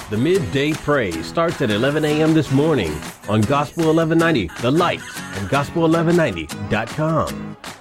The Midday Praise starts at 11 a.m. this morning on Gospel 1190, The Light, and Gospel1190.com.